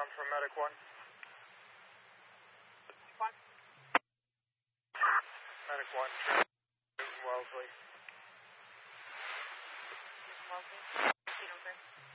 for Medic 1. One. Medic 1, Newton Wellesley. Wellesley. You don't think?